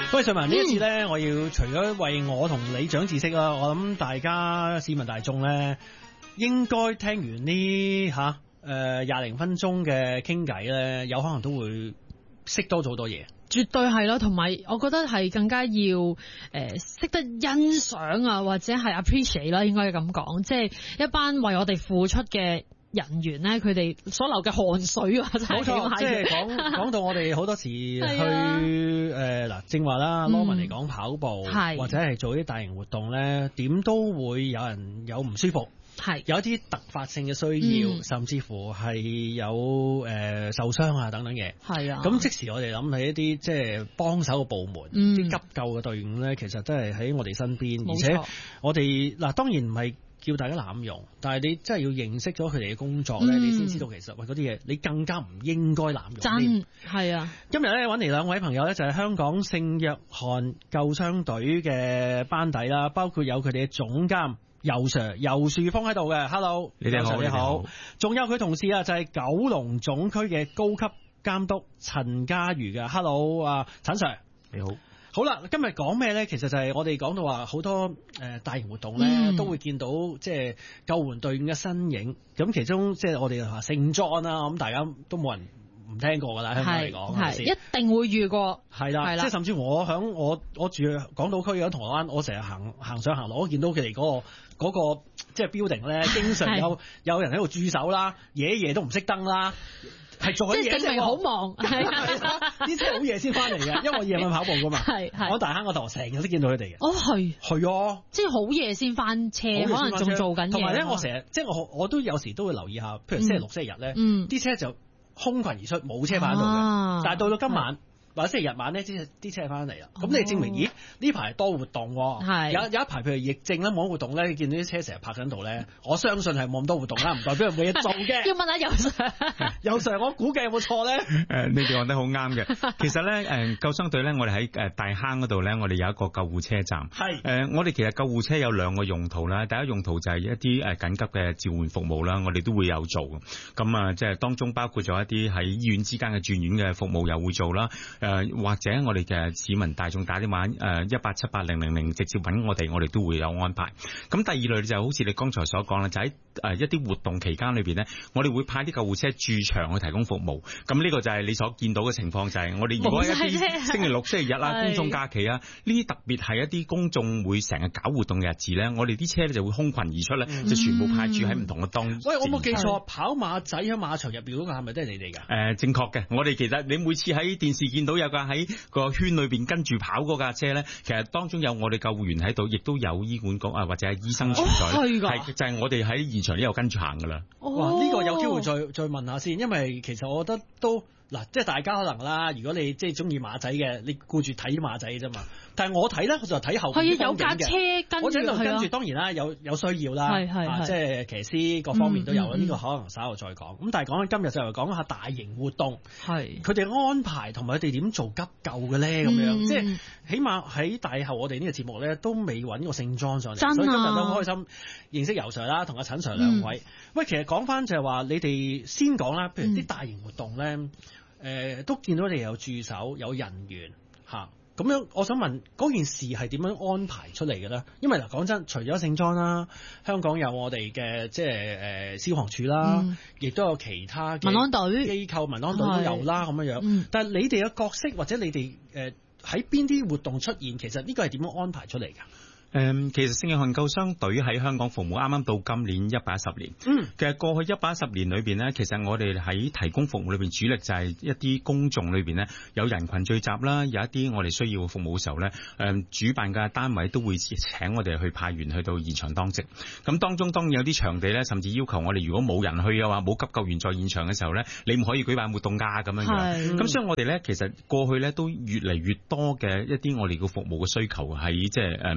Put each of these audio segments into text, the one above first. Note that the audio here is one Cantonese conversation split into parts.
喂，瑞文呢一次咧，我要除咗為我同你長知識啦，我諗大家市民大眾咧，應該聽完呢廿零分鐘嘅傾偈咧，有可能都會識多咗好多嘢。 絕對係咯，同埋我覺得係更加要識得欣賞啊，或者係 appreciate 啦，應該咁講，即係一班為我哋付出嘅人員咧，佢哋所流嘅汗水啊，冇錯，即係講到我哋好多時去嗱，正話啦，羅文嚟講跑步，或者係做啲大型活動咧，點都會有人有唔舒服。係有一啲突發性嘅需要，甚至乎係有受傷啊等等嘢。係啊，咁即時我哋諗起一啲即係幫手嘅部門，啲急救嘅隊伍咧，其實真係喺我哋身邊，而且我哋嗱當然唔係叫大家濫用，但係你真係要認識咗佢哋嘅工作咧，你先知道其實喂嗰啲嘢你更加唔應該濫用。真係啊！今日咧揾嚟兩位朋友咧，就係香港聖約翰救傷隊嘅班底啦，包括有佢哋嘅總監游 Sir 游樹峰喺度嘅 ，Hello， 你哋好，你好。 仲有佢同事啊，就係九龍總區嘅高級監督陳家瑜嘅 ，Hello 啊，陳 Sir， 你好。 好啦，今日講咩咧？其實就係我哋講到話好多大型活動咧，都會見到即係救援隊伍嘅身影。咁其中即係我哋話聖莊啦，咁大家都冇人唔聽過㗎啦，香港嚟講係一定會遇過。係啦， 即係甚至我響我住港島區嘅銅鑼灣，我成日行上行落，我見到佢哋嗰個即係 building 咧，經常有人喺度駐守啦，夜都唔熄燈啦，係做緊嘢， 證明好忙。 啲車好夜先翻嚟嘅，因為我夜晚跑步噶嘛。我大坑個頭成日都見到佢哋嘅。哦，係啊， 即係好夜先翻車，可能仲做緊嘢。 同埋咧，我成日即係我都有時都會留意下，譬如星期六、星期日咧，啲車就空群而出，冇車擺喺度嘅。但係到今晚或者星期日晚咧，啲車翻嚟啦。咁你證明咦呢排多活動喎？有一排譬如疫症咧冇活動咧，你見到啲車成日泊緊度咧，我相信係冇咁多活動啦，唔代表冇嘢做嘅。 要問下游 Sir， 游 Sir， 我估計有冇錯咧？ 你哋講得好啱嘅。其實咧，救傷隊咧，我哋喺大坑嗰度咧，我哋有一個救護車站。係我哋其實救護車有兩個用途啦。第一用途就係一啲緊急嘅召喚服務啦，我哋都會有做。咁啊，即係當中包括咗一啲喺醫院之間嘅轉院嘅服務又會做啦。或者我哋嘅市民大眾打電話1878000直接揾我哋都會有安排。咁第二類就好似你剛才所講啦，就喺一啲活動期間裏邊咧，我哋會派啲救護車駐場去提供服務。咁呢個就係你所見到嘅情況，就係我哋如果一啲星期六、星期日啊、公眾假期啊，呢啲特別係一啲公眾會成日搞活動嘅日子咧，我哋啲車咧就會空群而出咧，就全部派駐喺唔同嘅當。 喂，我冇記錯，跑馬仔喺馬場入邊嗰個係咪都係你哋㗎？ 正確嘅。我哋其實你每次喺電視見到有架喺個圈裏邊跟住跑嗰架車咧，其實當中有我哋救護員喺度，亦都有醫管局啊或者係醫生存在。係就係我哋喺現場呢度跟住行噶啦。 哇！呢個有機會再問下先，因為其實我覺得都嗱，即係大家可能啦。如果你即係中意馬仔嘅，你顧住睇馬仔啫嘛。但係我睇咧，我就睇後邊有架車跟住， 我喺度跟住，當然啦，有需要啦，即係騎師各方面都有啦。呢個可能稍後再講。咁但係講緊今日就嚟講下大型活動，係佢哋安排同埋佢哋點做急救嘅咧咁樣。即係起碼喺大後我哋呢個節目咧都未揾過聖莊上嚟，所以今日都好開心認識游 Sir 啦，同阿陳 Sir 兩位。喂，其實講翻就係話你哋先講啦，譬如啲大型活動咧，都見到你有駐守有人員嚇。咁樣，我想問嗰件事係點樣安排出嚟嘅咧？因為嗱，講真，除咗聖莊啦，香港有我哋嘅即係消防處啦，亦都有其他嘅民安隊機構、民安隊都有啦咁樣。但係你哋嘅角色或者你哋喺邊啲活動出現，其實呢個係點樣安排出嚟㗎？ 其實聖約翰救傷隊喺香港服務啱啱到今年110年。其實過去110年裏邊呢，其實我哋喺提供服務裏邊主力就係一啲公眾裏邊呢，有人群聚集啦，有一啲我哋需要服務嘅時候呢，主辦嘅單位都會請我哋去派員去到現場當值。咁當中當然有啲場地呢，甚至要求我哋如果冇人去嘅話，冇急救員在現場嘅時候呢，你唔可以舉辦活動㗎咁樣樣。咁所以我哋呢，其實過去呢都越嚟越多嘅一啲我哋嘅服務嘅需求喺即係尤其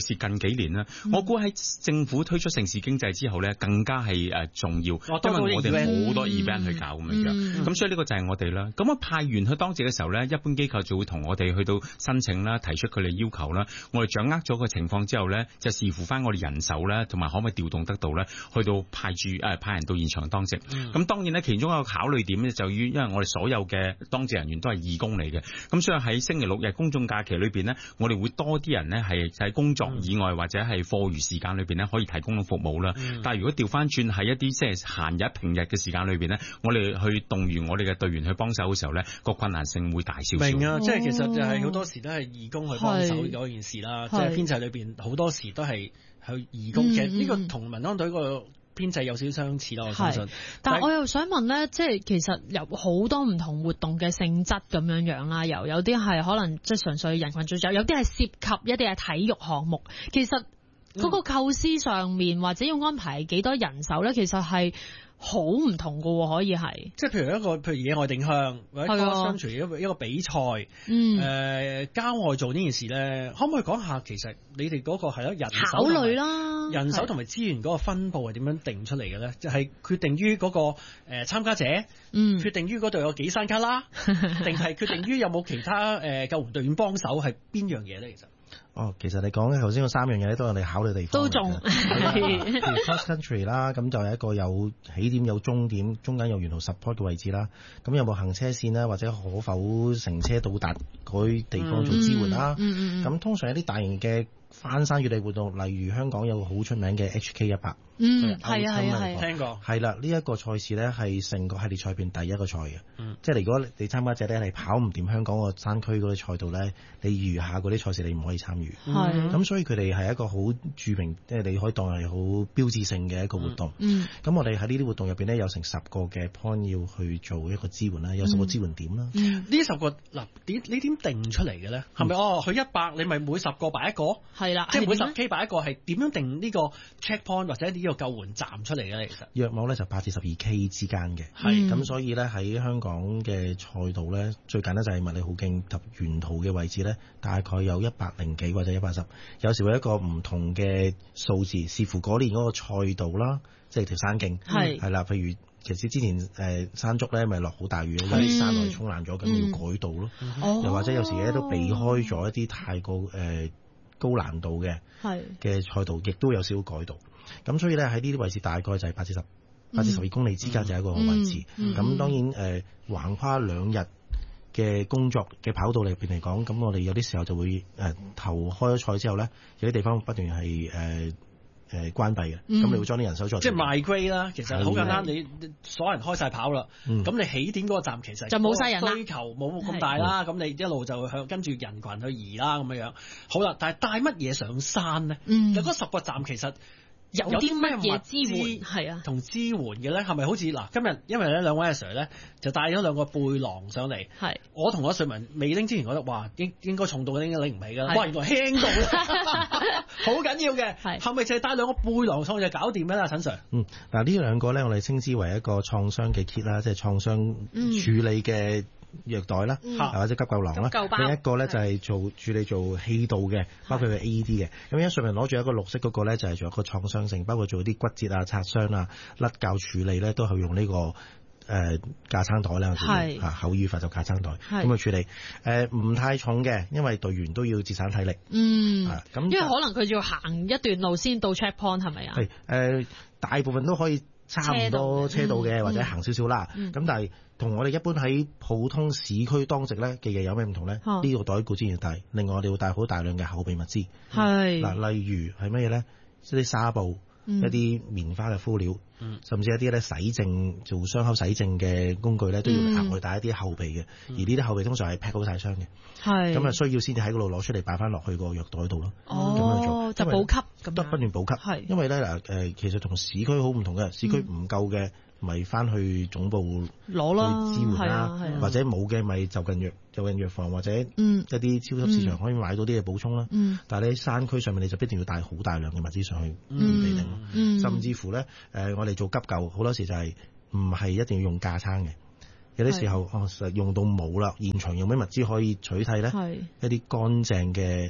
是近幾年啦，我估喺政府推出城市經濟之後咧，更加係重要，因為我哋好多 event 去搞咁樣。咁所以呢個就係我哋啦。咁派員去當值嘅時候咧，一般機構就會同我哋去到申請啦，提出佢哋要求啦。我哋掌握咗個情況之後咧，就視乎翻我哋人手咧，同埋可唔可以調動得到咧，去到派人到現場當值。咁當然咧，其中一個考慮點咧，就因為我哋所有嘅當值人員都係義工嚟嘅，咁所以喺星期六日公眾假期裏邊咧，我哋會多啲人咧係喺工作以外或者係課餘時間裏邊咧可以提供到服務啦。但係如果調翻轉喺一啲即係閒日平日嘅時間裏邊咧，我哋去動員我哋嘅隊員去幫手嘅時候咧，個困難性會大少少。 明啊，即係其實就係好多時都係義工去幫手嗰件事啦。即係編制裏邊好多時都係去義工嘅，呢個同民安隊個編制有少少相似咯，我相信。 但係我又想問咧，即係其實有好多唔同活動嘅性質咁樣樣啦，有啲係可能即係純粹人群聚集，有啲係涉及一啲係體育項目。其實嗰個構思上面或者要安排幾多人手咧，其實係好唔同㗎喎，可以係。即係譬如野外定向或者 cross country 一個比賽，郊外做呢件事咧，可唔可以講下其實你哋嗰個係人手考慮啦， 人手同埋資源嗰個分佈係點樣定出嚟嘅咧？就係決定於嗰個參加者，決定於嗰度有幾山卡啦，定係決定於有冇其他救援隊員幫手，係邊樣嘢咧？ 其實你講嘅頭先嗰3樣嘢咧，都係我哋考慮地方。 都仲譬如 cross country 啦，咁就係一個有起點有終點，中間有沿途 support 嘅位置啦。咁有冇行車線啦，或者可否乘車到達嗰啲地方做支援啦？咁通常有啲大型嘅翻山越嶺活動，例如香港有個好出名嘅 HK100。 係啊， 聽過。 係啦，呢一個賽事咧係成個系列賽入邊第一個賽嘅。即係如果你參加者咧係跑唔掂香港個山區嗰啲賽道咧，你餘下嗰啲賽事你唔可以參與。咁所以佢哋係一個好著名，即係你可以當係好標誌性嘅一個活動。咁我哋喺呢啲活動入邊咧有成10個嘅 point 要去做一個支援啦，有10個支援點啦。 呢10個嗱，你點定出嚟嘅咧？係咪佢100你咪每10個擺一個？係啦，即係每10 K 擺一個，係點樣定呢個 check point 或者呢個救援站出嚟嘅咧？其實約莫咧就8至12 K 之間嘅。咁所以咧喺香港嘅賽道咧，最簡單就係麥理浩徑及沿途嘅位置咧，大概有100幾或者110，有時會一個唔同嘅數字，視乎嗰年嗰個賽道啦，即係條山徑係啦。譬如其實之前山竹咧咪落好大雨，有啲山路沖爛咗，咁要改道咯。又或者有時咧都避開咗一啲太過高難度嘅賽道，亦都有少少改道。咁所以咧喺呢啲位置大概就係8至12公里之間就係一個位置。咁當然橫跨2日嘅工作嘅跑道裏邊嚟講，咁我哋有啲時候就會頭開咗賽之後咧，有啲地方不斷係關閉嘅，咁你會將啲人手再即係賣 grade 啦。其實好簡單，你所有人開晒跑啦，咁你起點嗰個站其實就冇晒人啦， 需求冇咁大啦，咁你一路就跟住人群去移啦咁樣。好啦，但係帶乜嘢上山咧？有嗰10個站其實有啲乜嘢支援係啊？同支援嘅咧，係咪好似嗱？今日因為咧兩位阿 Sir 咧就帶咗2個背囊上嚟，我同阿瑞文未拎之前覺得哇，應該重到應該拎唔起㗎啦，哇原來輕到好緊要嘅，係咪就係帶2個背囊上去就搞掂㗎啦，陳 Sir？ 嗱呢2個咧，我哋稱之為一個創傷嘅 kit 啦，即係創傷處理嘅藥袋啦，或者急救囊啦。另一個咧就係處理做氣道嘅，包括佢 AED 嘅。咁而家上面攞住一個綠色嗰個咧，就係做一個創傷性，包括做啲骨折啊、擦傷啊、甩臼處理咧，都係用呢個架撐袋咧，口語法就架撐袋咁去處理。唔太重嘅，因為隊員都要節省體力。咁因為可能佢要行一段路先到 check point 係咪啊？ 大部分都可以差唔多車道嘅，或者行少少啦。咁但係同我哋一般喺普通市區當值咧嘅嘢有咩唔同咧？呢個袋固然要帶，另外我哋會帶好大量嘅後備物資。嗱，例如係乜嘢咧？即係啲紗布、一啲棉花嘅敷料，甚至一啲咧洗淨做傷口洗淨嘅工具咧，都要額外帶一啲後備嘅。而呢啲後備通常係 pack 好晒傷嘅，咁啊需要先至喺嗰度攞出嚟擺翻落去個藥袋度咯。咁樣做就補給咁得不斷補給。因為咧其實同市區好唔同嘅，市區唔夠嘅咪翻去總部攞啦，支援啦，或者冇嘅咪就近藥房或者一啲超級市場可以買到啲嘢補充啦。但係你喺山區上面你就必定要帶好大量嘅物資上去備定，甚至乎咧我哋做急救好多時就係唔係一定要用架撐嘅，有啲時候實用到冇啦，現場有咩物資可以取替咧？一啲乾淨嘅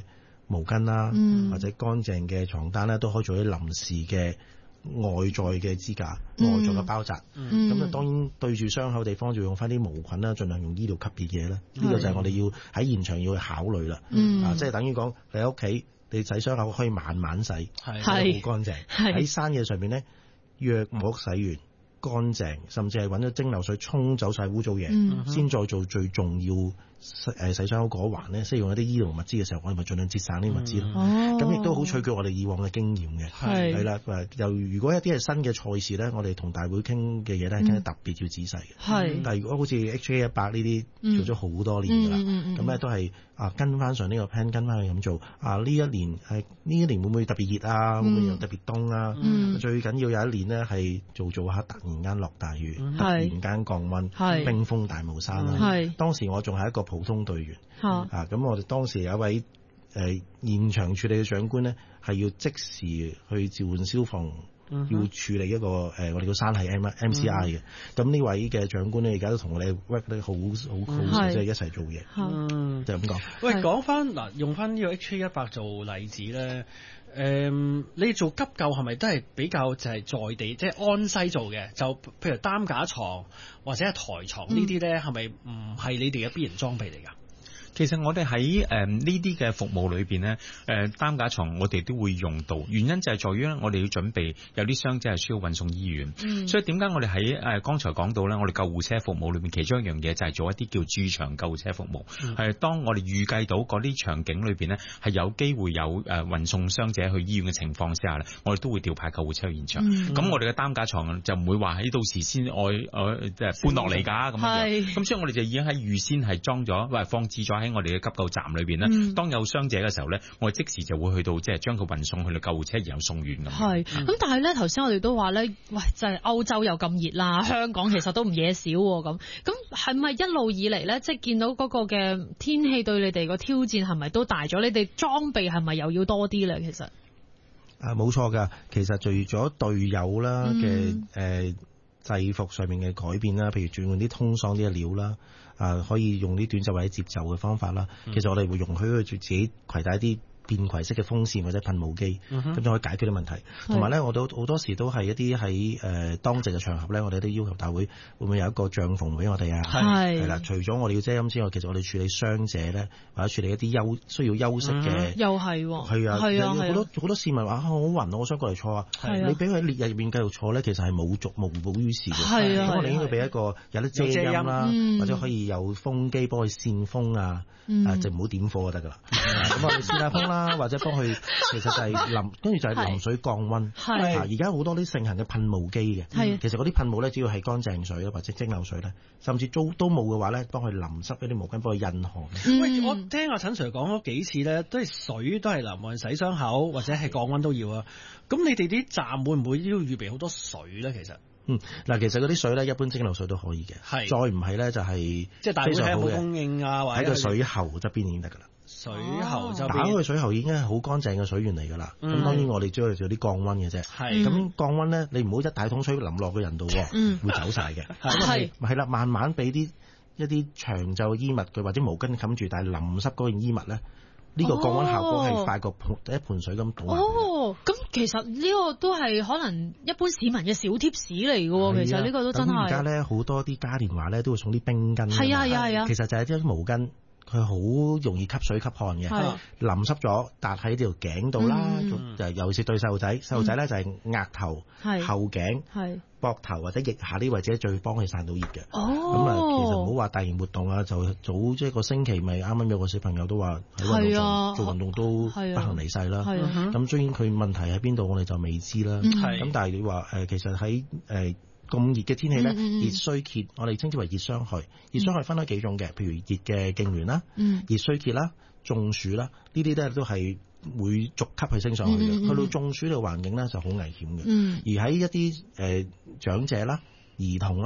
毛巾啦，或者乾淨嘅床單咧，都可以做啲臨時嘅外在嘅支架、外在嘅包紮。咁啊，當然對住傷口地方就用翻啲毛巾啦，盡量用醫療級別嘅嘢啦。呢個就係我哋要喺現場要去考慮啦。即係等於講你喺屋企你洗傷口可以慢慢洗，好乾淨。喺山野上面咧，約莫洗完乾淨，甚至係揾咗蒸餾水沖走晒污糟嘢，先再做最重要洗傷口嗰環咧，需要用一啲醫療物資嘅時候，我哋咪盡量節省呢啲物資咯。咁亦都好取決我哋以往嘅經驗嘅，係啦。又如果一啲係新嘅賽事咧，我哋同大會傾嘅嘢咧係傾得特別要仔細嘅。但係如果好似 HA100 呢啲做咗好多年㗎啦，咁咧都係跟翻上呢個 plan， 跟翻去咁做。呢一年會唔會特別熱啊？會唔會又特別凍啊？最緊要有一年咧係做下突然間落大雨，突然間降溫，冰封大帽山啦。當時我仲係一個普通隊員，咁我哋當時有一位現場處理嘅長官咧，係要即時去召喚消防，要處理一個我哋個山係 MCI 嘅。咁呢位嘅長官咧，而家都同我哋 work 得好，即係一齊做嘢，就咁講。 喂，講翻嗱，用翻呢個 HA100 做例子咧。你做急救係咪都係比較就係在地即係安西做嘅？就譬如擔架床或者係台床呢啲咧，係咪唔係你哋嘅必然裝備嚟㗎？ 其實我哋喺呢啲嘅服務裏邊咧，擔架床我哋都會用到，原因就係在於咧，我哋要準備有啲傷者係需要運送醫院，所以點解我哋喺剛才講到咧，我哋救護車服務裏邊其中一樣嘢就係做一啲叫駐場救護車服務，係當我哋預計到嗰啲場景裏邊咧係有機會有運送傷者去醫院嘅情況之下咧，我哋都會調派救護車去現場。咁我哋嘅擔架床就唔會話喺到時先即係搬落嚟㗎咁樣。咁所以我哋就已經喺預先係裝咗或者放置咗喺我哋嘅急救站裏邊咧，當有傷者嘅時候咧，我哋即時就會去到即係將佢運送去到救護車，然後送院咁。 咁但係咧，頭先我哋都話咧，喂，就係歐洲又咁熱啦，香港其實都唔嘢少喎。咁係咪一路以嚟咧，即係見到嗰個嘅天氣對你哋個挑戰係咪都大咗？你哋裝備係咪又要多啲咧？其實冇錯㗎，其實除咗隊友啦嘅制服上面嘅改變啦，譬如轉換啲通爽啲嘅料啦。可以用啲短袖或者摺袖嘅方法啦。其實我哋會容許佢自己攜帶啲便攜式嘅風扇或者噴霧機，咁就可以解決啲問題。同埋咧，我都好多時都係一啲喺當值嘅場合咧，我哋都要求大會會唔會有一個帳篷俾我哋啊？係啦，除咗我哋要遮陰之外，其實我哋處理傷者咧，或者處理一啲需要休息嘅， 又係係啊， 好多市民話好暈，我想過嚟坐啊。你俾佢喺烈日入面繼續坐咧，其實係無補於事嘅。咁我哋應該俾一個有得遮陰啦，或者可以有風機幫佢扇風啊，就唔好點火就得㗎啦。咁我哋扇下風啦。或者幫佢，其實就係跟住就係淋水降溫。而家好多啲盛行嘅噴霧機嘅，其實嗰啲噴霧咧，只要係乾淨水或者蒸餾水咧，甚至都冇嘅話咧，幫佢淋濕一啲毛巾，幫佢印汗。 喂，我聽阿陳 Sir 講咗幾次咧，都係水都係淋，無論洗傷口或者係降溫都要啊。咁你哋啲站會唔會都要預備好多水咧？其實嗱，其實嗰啲水咧，一般蒸餾水都可以嘅。再唔係咧，就係即係大會睇有冇供應啊，或者喺個水喉側邊已經得㗎啦。 水喉就打開水喉已經係好乾淨嘅水源嚟㗎啦。咁當然我哋只係做啲降溫嘅啫。咁降溫咧，你唔好一大桶水淋落個人度，會走晒嘅。係啦，慢慢俾一啲長袖衣物佢或者毛巾冚住，但係淋濕嗰件衣物咧，呢個降溫效果係快過一盆水咁倒落去。 咁其實呢個都係可能一般市民嘅小貼士嚟嘅喎。其實呢個都真係。 而家咧好多啲嘉年華咧都會送啲冰巾。 係啊。 其實就係啲毛巾。佢好容易吸水吸汗嘅，淋濕咗，搭喺條頸度啦，就尤其是對細路仔咧就係額頭、後頸、膊頭或者腋下呢位置最幫佢散到熱嘅。咁其實唔好話大型活動啊，就早即係個星期咪啱啱有個小朋友都話喺運動做運動都不幸離世啦。咁雖然佢問題喺邊度，我哋就未知啦。咁但係你話其實喺咁熱嘅天氣咧，熱衰竭，我哋稱之為熱傷害。熱傷害分開幾種嘅，譬如熱嘅痙攣啦、熱衰竭啦、中暑啦，呢啲咧都係會逐級去升上去嘅。去到中暑呢個環境咧就好危險嘅。而喺一啲長者啦、兒童啦，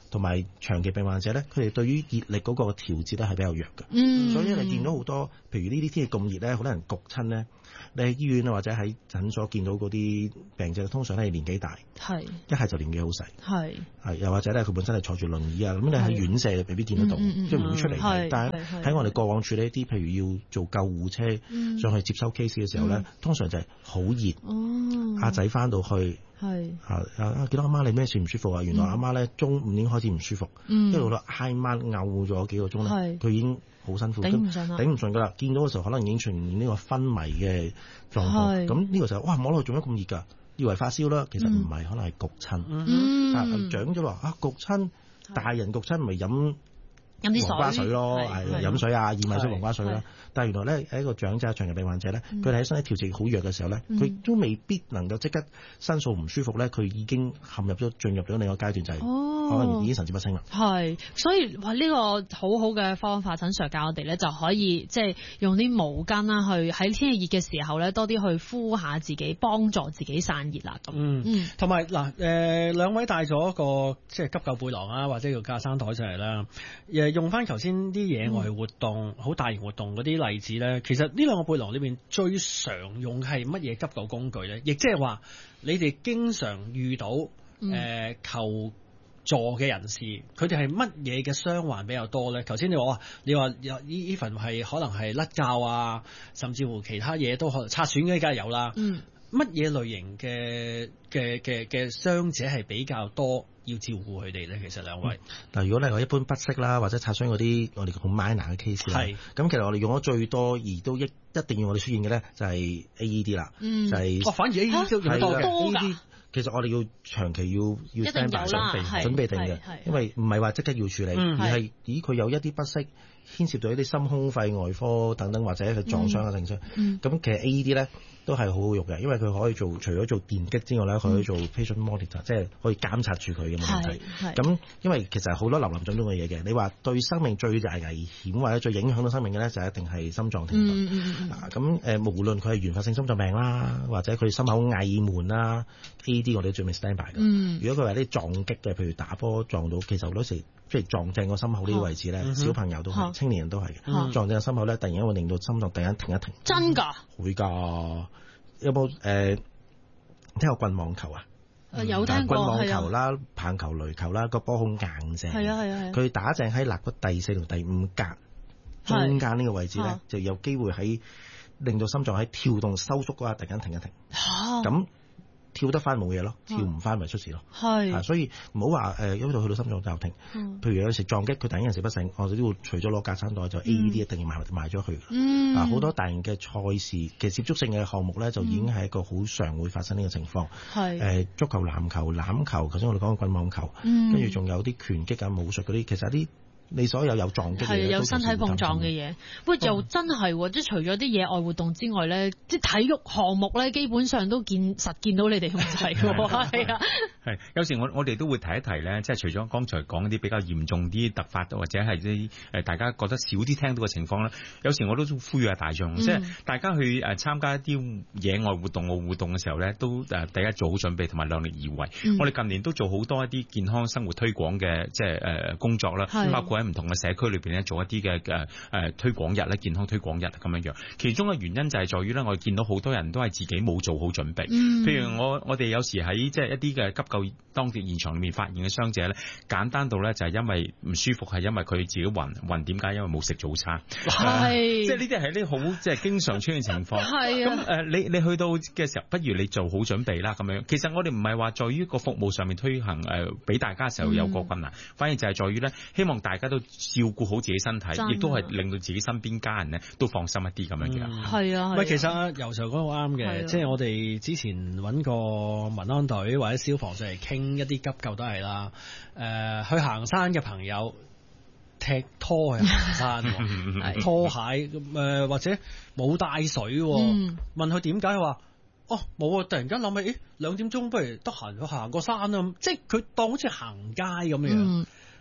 同埋長期病患者咧，佢哋對於熱力嗰個調節咧係比較弱嘅。所以你見到好多，譬如呢啲天氣咁熱咧，好多人焗親咧。你喺醫院啊，或者喺診所見到嗰啲病者，通常咧係年紀大，一係就年紀好細，又或者咧佢本身係坐住輪椅啊，咁你喺院舍未必見得到，即係唔會出嚟。但係喺我哋過往處理一啲，譬如要做救護車上去接收 case 嘅時候咧，通常就係好熱，阿仔翻到去。見到阿媽你咩事唔舒服啊？原來阿媽咧中午已經開始唔舒服，一路到挨晚嘔咗幾個鐘咧，佢已經好辛苦，頂唔順噶啦。見到嘅時候可能已經出現呢個昏迷嘅狀況，咁呢個時候哇摸落去做乜咁熱㗎？以為發燒啦，其實唔係，可能係焗親。長咗話焗親，大人焗親咪飲黃瓜水咯，飲水啊，薏米水、黃瓜水啦。但係原來咧，喺一個長者、長期病患者咧，佢哋喺身體調節好弱嘅時候咧，佢都未必能夠即刻申訴唔舒服咧，佢已經進入咗另一個階段，就係可能已經神志不清啦。 係，所以呢個好好嘅方法，陳 Sir 教我哋咧就可以即係用啲毛巾啦，去喺天氣熱嘅時候咧，多啲去敷下自己，幫助自己散熱啦。咁同埋嗱兩位帶咗個即係急救背囊啊，或者叫架生袋上嚟啦。用翻頭先啲野外活動、好大型活動嗰啲例子咧，其實呢兩個背囊裏邊最常用係乜嘢急救工具咧？亦即係話你哋經常遇到求助嘅人士，佢哋係乜嘢嘅傷患比較多咧？頭先你話呢份係可能係甩臼啊，甚至乎其他嘢都可能擦損嘅，梗係有啦。乜嘢類型嘅傷者係比較多要照顧佢哋咧？其實兩位嗱，如果你話一般不適啦，或者擦傷嗰啲我哋好 minor 嘅 case 啦，咁其實我哋用咗最多而都一定要我哋出現嘅咧，就係 AED 啦，就係反而 AED 都用多嘅。 AED 其實我哋要長期要 stand by 準備定嘅，因為唔係話即刻要處理，而係佢有一啲不適牽涉到一啲心胸肺外科等等，或者係撞傷嘅情況，咁其實 AED 咧都係好好用嘅，因為佢可以做除咗做電擊之外咧，佢可以做 patient monitor，即係可以監察住佢嘅問題。咁因為其實好多林林總總嘅嘢嘅，你話對生命最大危險或者最影響到生命嘅咧，就一定係心臟停頓。咁無論佢係原發性心臟病啦，或者佢心口翳悶啦，AED 我哋都準備 stand by 嘅。如果佢話啲撞擊嘅，譬如打波撞到，其實好多時即係撞正個心口呢個位置咧，小朋友都係，青年人都係嘅。撞正個心口咧，突然間會令到心臟突然間停一停。 真㗎？ 會㗎。有冇聽過棍網球啊？ 有聽過。 棍網球啦、棒球、壘球啦，個波好硬淨。係啊。佢打正喺肋骨第4同第5格中間呢個位置咧，就有機會喺令到心臟喺跳動收縮嗰下突然間停一停。咁跳得翻冇嘢咯，跳唔翻咪出事咯。所以唔好話因為去到心臟驟停。譬如有時撞擊，佢突然間時不醒，我哋都會除咗攞架撐袋，就 AED 一定要埋咗去。好多大型嘅賽事嘅接觸性嘅項目咧，就已經係一個好常會發生呢個情況。足球、籃球、欖球，頭先我哋講嘅棍網球，跟住仲有啲拳擊啊、武術嗰啲，其實啲你所有撞擊嘅嘢， 有身體碰撞嘅嘢，喂，又真係即係除咗啲野外活動之外咧，即係體育項目咧，基本上都見到你哋咁滯喎。係啊， 係有時我哋都會提一提咧，即係除咗剛才講啲比較嚴重啲突發或者係啲大家覺得少啲聽到嘅情況咧，有時我都呼籲下大眾，即係大家去參加一啲野外活動嘅時候咧，都第一做好準備同埋量力而為。我哋近年都做好多一啲健康生活推廣嘅即係工作啦，包括喺唔同嘅社區裏邊咧做一啲嘅推廣日咧，健康推廣日咁樣樣。其中嘅原因就係在於咧，我哋見到好多人都係自己冇做好準備。譬如我哋有時喺即係一啲嘅急救當地現場裏面發現嘅傷者咧，簡單到咧就係因為唔舒服，係因為佢自己暈點解？因為冇食早餐。即係呢啲係啲好即係經常出現情況。咁你去到嘅時候，不如你做好準備啦咁樣。其實我哋唔係話在於個服務上面推行俾大家嘅時候有個困難，反而就係在於咧，希望大家都照顧好自己身體，亦都係令到自己身邊家人咧都放心一啲咁樣嘅。 係啊， 喂，其實阿游 Sir 講得好啱嘅，即係我哋之前揾個民安隊或者消防上嚟傾一啲急救都係啦。去行山嘅朋友踢拖去行山，拖鞋或者冇帶水，問佢點解，佢話冇啊！突然間諗起，2點鐘不如得閒去行個山啊！即係佢當好似行街咁樣。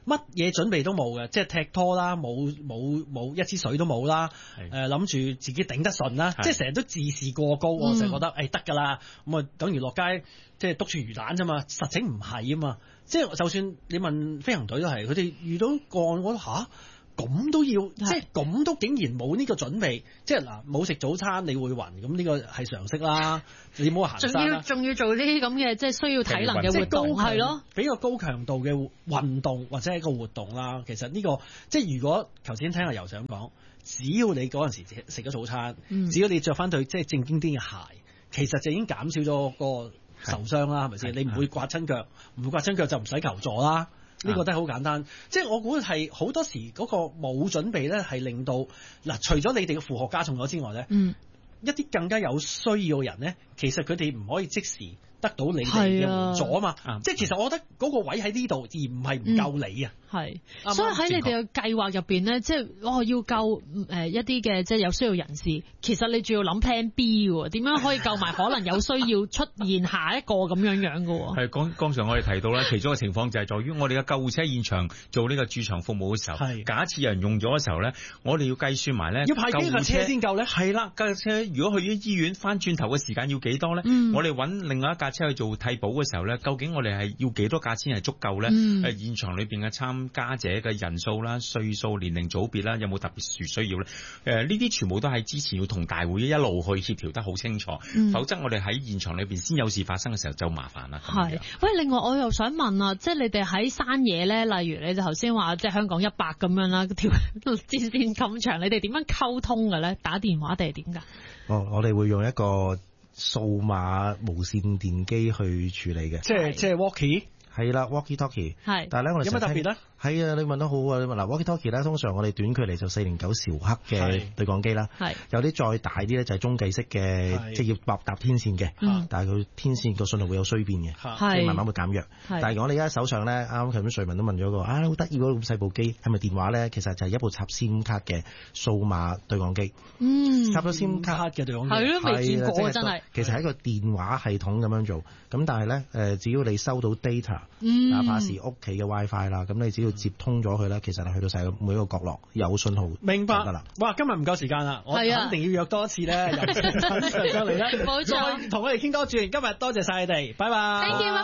乜嘢準備都冇嘅，即係踢拖啦，冇一支水都冇啦，諗住自己頂得順啦，即係成日都自視過高，我成日覺得得㗎啦，咁啊等於落街即係篤住魚蛋啫嘛，實情唔係啊嘛，即係就算你問飛行隊都係，佢哋遇到個案我覺得咁都要，即係咁都竟然冇呢個準備，即係嗱冇食早餐你會暈，咁呢個係常識啦。你冇行山啦，仲要做呢啲咁嘅即係需要體能嘅活動，係咯，俾個高強度嘅運動或者係一個活動啦。其實呢個即係如果頭先聽阿游想講，只要你嗰陣時食咗早餐，只要你着翻對即係正經啲嘅鞋，其實就已經減少咗個受傷啦，係咪先？你唔會刮親腳，唔會刮親腳就唔使求助啦。呢個都係好簡單，即係我估係好多時嗰個冇準備咧，係令到嗱，除咗你哋嘅負荷加重咗之外咧，一啲更加有需要嘅人咧，其實佢哋唔可以即時得到你哋嘅援助啊嘛，即係其實我覺得嗰個位喺呢度，而唔係唔夠你啊。係，所以喺你哋嘅計劃入邊咧，即係我要救一啲嘅即係有需要人士，其實你仲要諗 Plan B 喎，點樣可以救埋可能有需要出現下一個咁樣嘅喎。係剛才我哋提到啦，其中嘅情況就係在於我哋嘅救護車現場做呢個駐場服務嘅時候，假設有人用咗嘅時候咧，我哋要計算埋咧，要派幾架車先夠咧？係啦，架車如果去咗醫院翻轉頭嘅時間要幾多咧？我哋揾另外一架車去做替補嘅時候咧，究竟我哋係要幾多架先係足夠咧？現場裏邊嘅參加者嘅人數啦、歲數、年齡組別啦，有冇特別殊需要咧？呢啲全部都係之前要同大會一路去協調得好清楚，否則我哋喺現場裏邊先有事發生嘅時候就麻煩啦。係，喂，另外我又想問啊，即係你哋喺山野咧，例如你就頭先話即係香港100咁樣啦，條戰線咁長，你哋點樣溝通嘅咧？打電話定係點㗎？我哋會用一個數碼無線電機去處理嘅，即係 walkie。係啦 ，walkie talkie。係，但係咧我哋有咩特別咧？係啊，你問得好啊！你問嗱 walkie talkie 咧，通常我哋短距離就409兆赫嘅對講機啦。係，有啲再大啲咧就係中繼式嘅，即係要搭天線嘅。但係佢天線個信號會有衰變嘅，即係慢慢會減弱。但係我哋而家手上咧，啱啱頭先瑞文都問咗個，好得意嗰咁細部機係咪電話咧？其實就係一部插 SIM 卡嘅數碼對講機。插咗 SIM 卡嘅對講機。係咯，未見過真係。其實係一個電話系統咁樣做，咁但係咧只要你收到 data，哪怕是屋企嘅 WiFi 啦，咁你只要接通咗佢咧，其實係去到晒每一個角落有信號。明白啦。哇，今日唔夠時間啦，我肯定要約多一次咧，由上嚟啦，冇錯，同我哋傾多轉。今日多謝晒你哋，拜拜。Thank you。